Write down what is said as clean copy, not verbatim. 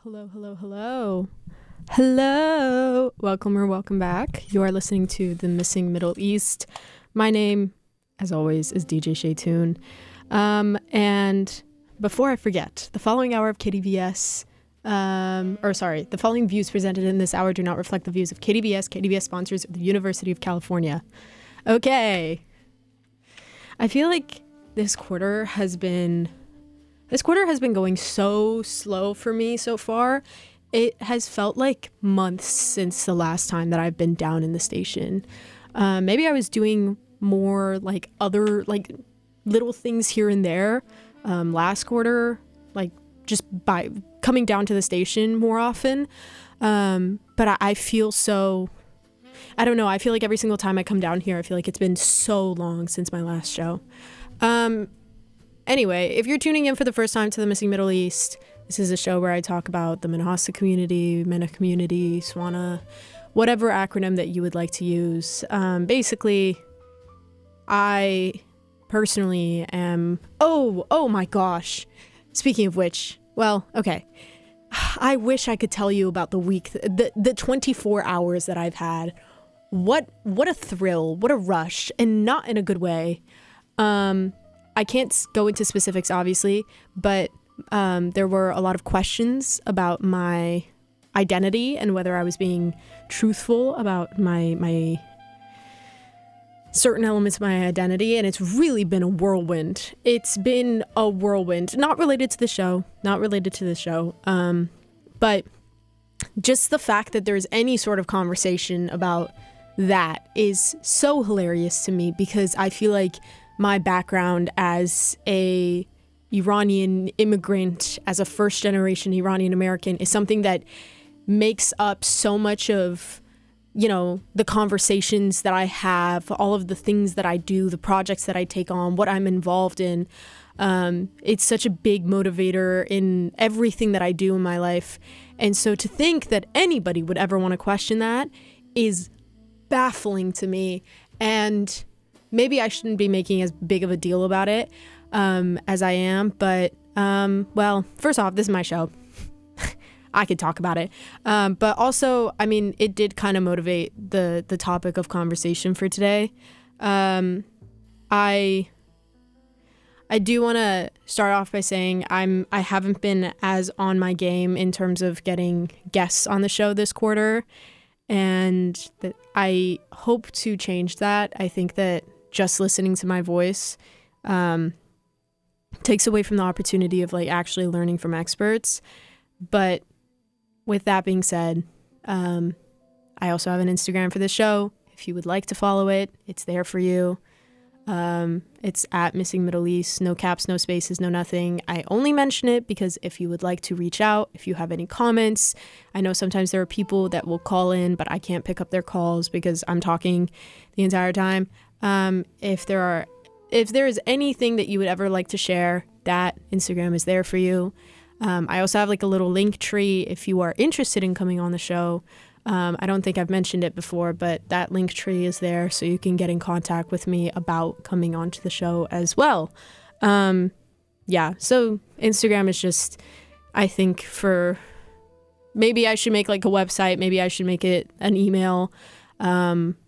Hello, hello, hello. Hello. Welcome or welcome back. You are listening to The Missing Middle East. My name, as always, is DJ Shaytun. And before I forget, the following hour of KDVS, the following views presented in this hour do not reflect the views of KDVS, KDVS sponsors, or the University of California. Okay. I feel like this quarter has been going so slow for me so far. It has felt like months since the last time that I've been down in the station. Maybe I was doing more like other like little things here and there last quarter, like just by coming down to the station more often. But I feel so, I don't know. I feel like every single time I come down here, I feel like it's been so long since my last show. Anyway, if you're tuning in for the first time to The Missing Middle East, this is a show where I talk about the Manhasset community, MENA community, SWANA, whatever acronym that you would like to use. Basically, I personally am... Oh my gosh. Speaking of which, well, okay. I wish I could tell you about the week, the 24 hours that I've had. What a thrill, what a rush, and not in a good way. I can't go into specifics, obviously, but there were a lot of questions about my identity and whether I was being truthful about my certain elements of my identity, and it's really been a whirlwind. It's been a whirlwind, not related to the show, but just the fact that there's any sort of conversation about that is so hilarious to me, because I feel like my background as a Iranian immigrant, as a first-generation Iranian American, is something that makes up so much of, you know, the conversations that I have, all of the things that I do, the projects that I take on, what I'm involved in. It's such a big motivator in everything that I do in my life. And so to think that anybody would ever want to question that is baffling to me. And maybe I shouldn't be making as big of a deal about it as I am, but, well, first off, this is my show. I could talk about it. But also, I mean, it did kind of motivate the topic of conversation for today. I do want to start off by saying I haven't been as on my game in terms of getting guests on the show this quarter, and that I hope to change that. I think that just listening to my voice takes away from the opportunity of like actually learning from experts. But with that being said, I also have an Instagram for this show. If you would like to follow it, it's there for you. It's at Missing Middle East, no caps, no spaces, no nothing. I only mention it because if you would like to reach out, if you have any comments, I know sometimes there are people that will call in, but I can't pick up their calls because I'm talking the entire time. If there is anything that you would ever like to share, that Instagram is there for you. I also have like a little link tree if you are interested in coming on the show. I don't think I've mentioned it before, but that link tree is there so you can get in contact with me about coming onto the show as well. Yeah, so Instagram is just, I think maybe I should make like a website, maybe I should make it an email.